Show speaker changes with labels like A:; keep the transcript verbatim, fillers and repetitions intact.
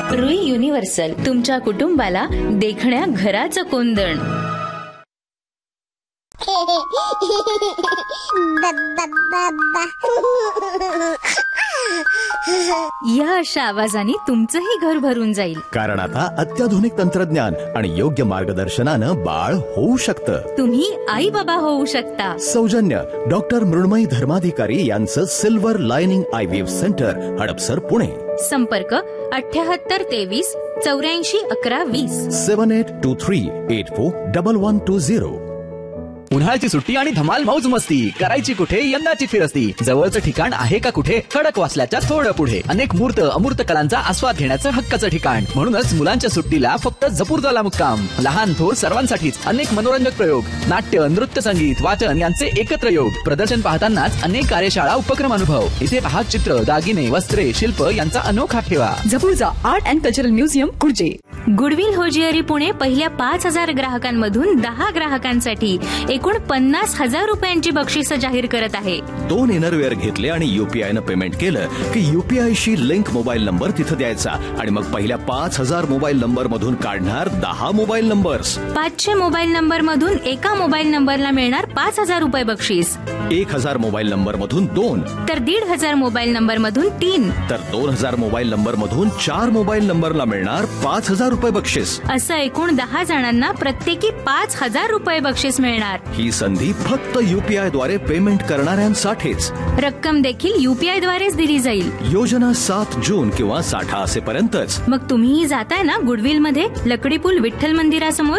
A: Rui universal, तुमच्या कुटुंबाला देखण्या घराचं कोंदण. या अशा आवाजाने तुमचंही घर भरून जाईल.
B: कारण आता अत्याधुनिक तंत्रज्ञान आणि योग्य मार्गदर्शनानं बाळ होऊ शकतं.
A: तुम्ही आई बाबा होऊ शकता.
B: सौजन्य डॉक्टर मृण्मयी धर्माधिकारी यांचं silver lining I V F centre, Hadapsar, Pune.
A: संपर्क अठ्याहत्तर तेवीस चौऱ्याऐंशी अकरा वीस.
B: सेवन eight to three eight four double one two zero.
C: उन्हाळ्याची सुट्टी आणि धमाल मौज मस्ती करायची कुठे? यंदाची फिरस्ती. जवळचं ठिकाण आहे का कुठे? खडकवासल्याच्या थोडं पुढे. अनेक मूर्त अमूर्त कलांचा आस्वाद घेण्याचं हक्काचं ठिकाण. म्हणूनच मुलांच्या सुट्टीला फक्त जपूरदला मुक्काम. लहान थोर सर्वांसाठीच अनेक मनोरंजक प्रयोग, नाट्य, नृत्य, संगीत, वाचन यांचे एकत्र योग. प्रदर्शन पाहतानाच अनेक कार्यशाळा, उपक्रम, अनुभव. इथे पहा चित्र, दागिने, वस्त्रे, शिल्प यांचा अनोखा ठेवा.
D: जपूरचा art and cultural museum, कुर्जे.
A: Goodwill hosiery Pune पहिल्या पाच हजार ग्राहकांमधून दहा ग्राहकांसाठी एकूण पन्नास हजार रुपयांची बक्षिसं जाहीर करत आहे.
B: दोन इनरवेअर घेतले आणि युपीआय न पेमेंट केलं की युपीआय शी लिंक मोबाईल नंबर तिथं द्यायचा आणि मग पहिल्या पाच हजार मोबाईल नंबर मधून काढणार दहा मोबाईल नंबर्स.
A: पाचशे मोबाईल नंबर मधून एका मोबाईल नंबरला मिळणार पाच हजार रुपये बक्षीस.
B: एक हजार मोबाईल नंबर मधून दोन,
A: तर दीड हजार मोबाईल नंबर मधून तीन,
B: तर दोन हजार मोबाईल नंबर मधून चार मोबाईल नंबरला मिळणार पाच हजार रुपये बक्षीस.
A: असं एकूण दहा जणांना प्रत्येकी पाच हजार रुपये बक्षीस मिळणार.
B: ही संधी फक्त युपीआय द्वारे पेमेंट करणाऱ्यांसाठीच.
A: रक्कम देखील युपीआय द्वारेच दिली जाईल.
B: योजना सात जून किंवा साठा असेपर्यंतच.
A: मग तुम्हीही जाताय ना गुडविल मध्ये, लकडी पूल विठ्ठल मंदिरासमोर.